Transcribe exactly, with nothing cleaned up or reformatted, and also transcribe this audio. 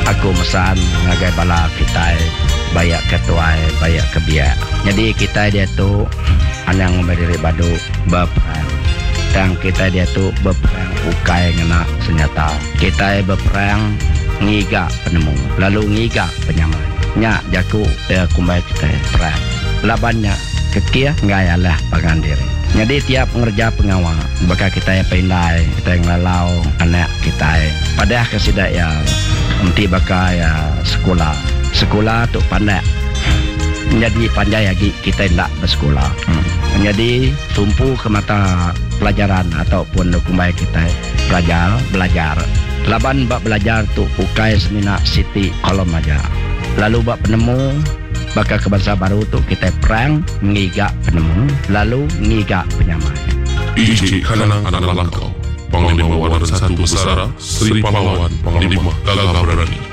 aku mesan ngagai bala kita bayak ketua bayak kebiak. Jadi kita dia tu anang berdiri badu berperang. Dan kita dia tu berperang ukai ngena senjata. Kita berperang ngiga penemu, lalu ngiga penyamai. Nya jaku dia kumbai kita perang. Labannya kekia ngayalah pangan diri. Jadi tiap ngerja pengawal bakal kita yang pindai, kita yang lalau anak kita. Padahal kesidak ya nanti bakal ya sekolah. Sekolah tu pandai. Jadi pandai lagi kita tidak bersekolah. Hmm. Jadi tumpu ke mata pelajaran ataupun kumbai kita belajar belajar. Laban bak belajar tu ukai semina siti kolom aja. Lalu bak penemu bakal ke bangsa baru tu kita perang ngigak penemu lalu ngigak penyamai. Iji Hanang anak langkau Panglima Waran Satu Besara Sri Pahlawan Panglima Gagah Berani.